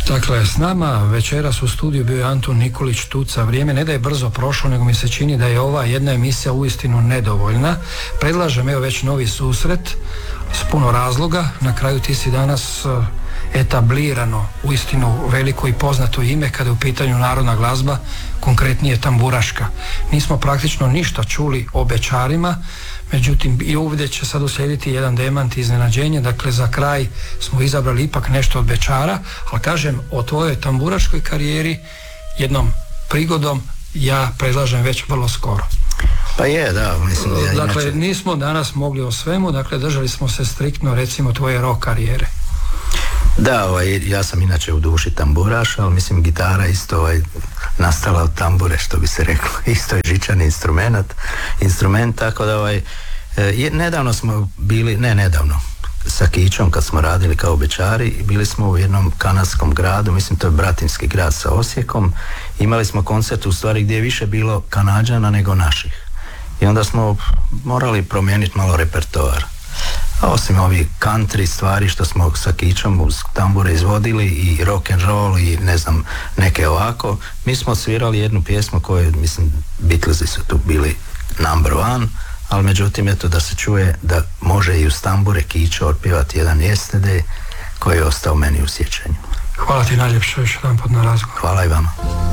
Dakle, s nama večeras u studiju bio je Antun Nikolić Tuca. Vrijeme ne da je brzo prošlo, nego mi se čini da je ova jedna emisija uistinu nedovoljna. Predlažem evo već novi susret s puno razloga. Na kraju ti si danas etablirano, uistinu veliko i poznato ime kada je u pitanju narodna glazba, konkretnije tamburaška. Nismo praktično ništa čuli o Bećarima, međutim i ovdje će sad uslijediti jedan demant i iznenađenje. Dakle, za kraj smo izabrali ipak nešto od Bećara, ali kažem, o tvojoj tamburaškoj karijeri jednom prigodom ja predlažem već vrlo skoro. Pa je, da, mislim da ja Dakle, inače... nismo danas mogli o svemu, dakle, držali smo se striktno, recimo, tvoje rock karijere. Da, ja sam inače u duši tamburaš, ali mislim gitara isto nastala od tambure, što bi se reklo, isto je žičani instrument, tako da nedavno smo bili, nedavno, sa Kićom kad smo radili kao Bećari, bili smo u jednom kanadskom gradu, mislim to je bratinski grad sa Osijekom, imali smo koncert u stvari gdje je više bilo Kanađana nego naših i onda smo morali promijeniti malo repertoar. A osim ovih country stvari što smo sa Kićom uz tambure izvodili i rock and roll i ne znam neke ovako, mi smo svirali jednu pjesmu koju, mislim, Beatlesi su tu bili number one, ali međutim eto da se čuje da može i uz tambure Kićo otpjevati jedan Yesterday koji je ostao meni u sjećanju. Hvala ti najljepše još jedan put na razgovor. Hvala i vama.